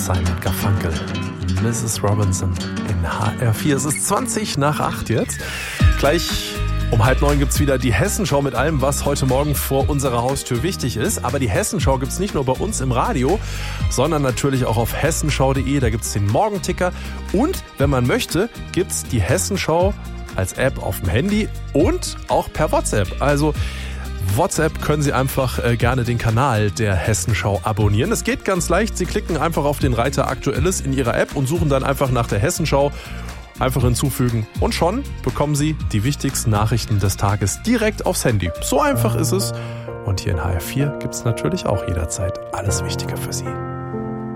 Simon Garfunkel, Mrs. Robinson in HR4. Es ist 20:08 jetzt. Gleich um 8:30 gibt's wieder die Hessenschau mit allem, was heute Morgen vor unserer Haustür wichtig ist. Aber die Hessenschau gibt's nicht nur bei uns im Radio, sondern natürlich auch auf hessenschau.de. Da gibt's den Morgenticker. Und wenn man möchte, gibt's die Hessenschau als App auf dem Handy und auch per WhatsApp. Also WhatsApp können Sie einfach gerne den Kanal der Hessenschau abonnieren. Es geht ganz leicht. Sie klicken einfach auf den Reiter Aktuelles in Ihrer App und suchen dann einfach nach der Hessenschau. Einfach hinzufügen und schon bekommen Sie die wichtigsten Nachrichten des Tages direkt aufs Handy. So einfach ist es. Und hier in HR4 gibt es natürlich auch jederzeit alles Wichtige für Sie.